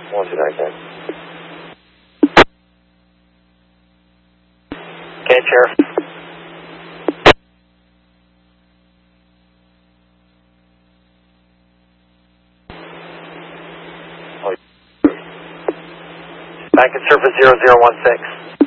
129, okay. Okay, Sheriff. Back in surface 0016.